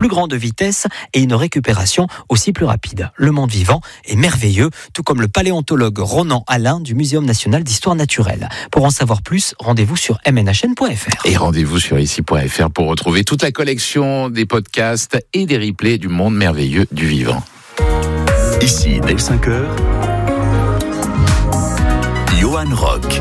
plus grande vitesse et une récupération aussi plus rapide. Le monde vivant est merveilleux, tout comme le paléontologue Ronan Alain du Muséum national d'histoire naturelle. Pour en savoir plus, rendez-vous sur mnhn.fr. Et rendez-vous sur ici.fr pour retrouver toute la collection des podcasts et des replays du monde merveilleux du vivant. Ici, dès 5h, Johan Rock.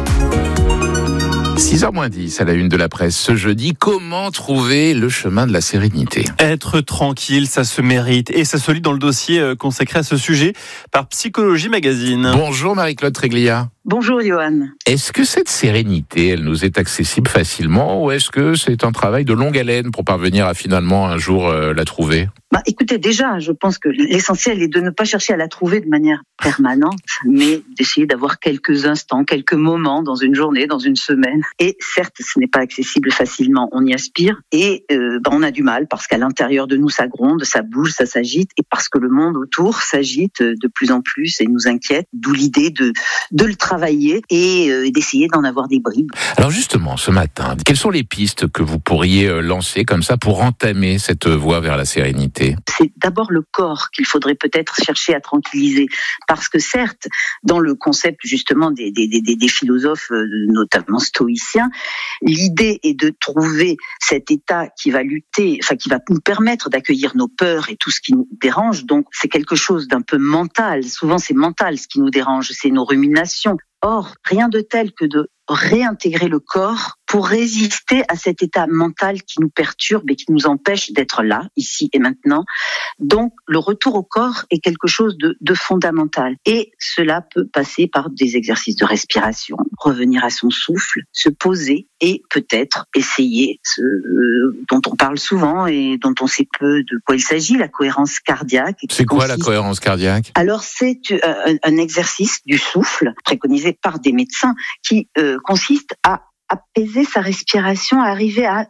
6h-10 à la une de la presse ce jeudi. Comment trouver le chemin de la sérénité ? Être tranquille, ça se mérite. Et ça se lit dans le dossier consacré à ce sujet par Psychologie Magazine. Bonjour Marie-Claude Tréglia. Bonjour Johan. Est-ce que cette sérénité, elle nous est accessible facilement ou est-ce que c'est un travail de longue haleine pour parvenir à finalement un jour la trouver ? Écoutez, déjà, je pense que l'essentiel est de ne pas chercher à la trouver de manière permanente, mais d'essayer d'avoir quelques instants, quelques moments dans une journée, dans une semaine. Et certes, ce n'est pas accessible facilement, on y aspire et on a du mal parce qu'à l'intérieur de nous, ça gronde, ça bouge, ça s'agite et parce que le monde autour s'agite de plus en plus et nous inquiète, d'où l'idée de le travailler et d'essayer d'en avoir des bribes. Alors justement, ce matin, quelles sont les pistes que vous pourriez lancer comme ça pour entamer cette voie vers la sérénité ? C'est d'abord le corps qu'il faudrait peut-être chercher à tranquilliser. Parce que certes, dans le concept justement des philosophes, notamment stoïciens, l'idée est de trouver cet état qui va lutter, qui va nous permettre d'accueillir nos peurs et tout ce qui nous dérange. Donc c'est quelque chose d'un peu mental. Souvent c'est mental ce qui nous dérange, c'est nos ruminations. Or, rien de tel que de réintégrer le corps pour résister à cet état mental qui nous perturbe et qui nous empêche d'être là, ici et maintenant. Donc, le retour au corps est quelque chose de fondamental. Et cela peut passer par des exercices de respiration, revenir à son souffle, se poser et peut-être essayer ce dont on parle souvent et dont on sait peu de quoi il s'agit, la cohérence cardiaque. C'est quoi la cohérence cardiaque ? Alors, c'est un exercice du souffle préconisé par des médecins qui consiste à apaiser sa respiration, à arriver à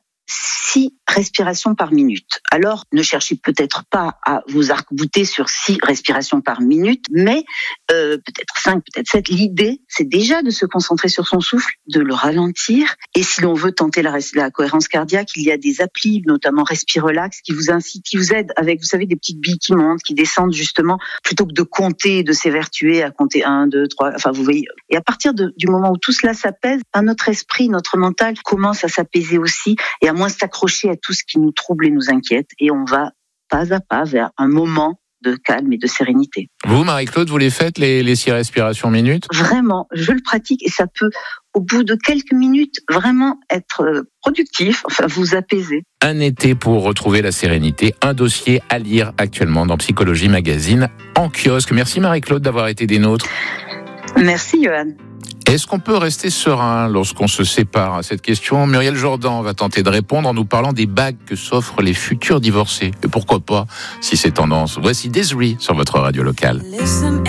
6 respirations par minute. Alors, ne cherchez peut-être pas à vous arc-bouter sur 6 respirations par minute, mais peut-être 5, peut-être 7. L'idée, c'est déjà de se concentrer sur son souffle, de le ralentir. Et si l'on veut tenter la cohérence cardiaque, il y a des applis, notamment Respirelax, qui vous incitent, qui vous aident avec, vous savez, des petites billes qui montent, qui descendent justement, plutôt que de compter, de s'évertuer à compter 1, 2, 3, vous voyez. Et à partir du moment où tout cela s'apaise, notre esprit, notre mental commence à s'apaiser aussi et à moins s'accrocher à tout ce qui nous trouble et nous inquiète. Et on va pas à pas vers un moment de calme et de sérénité. Vous, Marie-Claude, vous les faites, les 6 respirations minutes ? Vraiment, je le pratique et ça peut, au bout de quelques minutes, vraiment être productif, vous apaiser. Un été pour retrouver la sérénité, un dossier à lire actuellement dans Psychologie Magazine en kiosque. Merci Marie-Claude d'avoir été des nôtres. Merci Johan. Est-ce qu'on peut rester serein lorsqu'on se sépare ? À cette question, Muriel Jourdan va tenter de répondre en nous parlant des bagues que s'offrent les futurs divorcés. Et pourquoi pas, si c'est tendance. Voici Desiree sur votre radio locale.